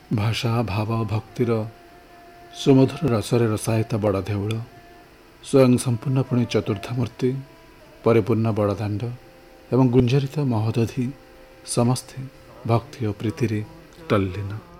भाषा भाव भक्तिर सुमधुर रसरे रसायत बड़ देउल स्वयं संपूर्ण पुणी चतुर्थमूर्ति परिपूर्ण बड़दाण्ड एवं गुंजरित महोदधि समस्ते भक्ति और प्रीति तल्लीन।